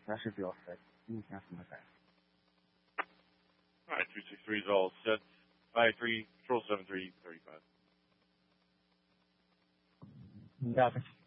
that should be all set. Anything else from my side? All right, 263 is all set. 53, control 7335. Yeah,